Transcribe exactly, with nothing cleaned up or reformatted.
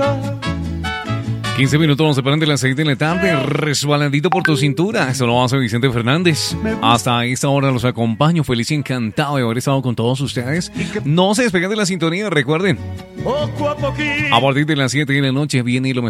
quince minutos nos separan de las seis de la tarde, resbaladito por tu cintura. Eso lo hace Vicente Fernández. Hasta esta hora los acompaño, feliz y encantado de haber estado con todos ustedes. No se despeguen de la sintonía, recuerden. A partir de las siete de la noche viene lo mejor.